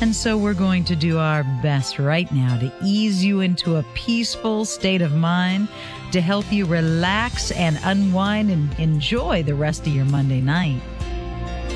And so we're going to do our best right now to ease you into a peaceful state of mind, to help you relax and unwind and enjoy the rest of your Monday night.